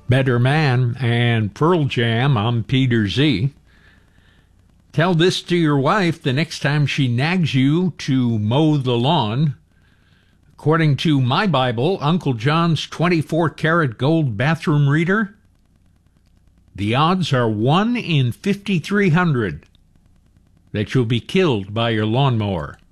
Better Man and Pearl Jam. I'm Peter Z. Tell this to your wife the next time she nags you to mow the lawn. According to my Bible, Uncle John's 24-karat gold bathroom reader, the odds are 1 in 5,300 that you'll be killed by your lawnmower.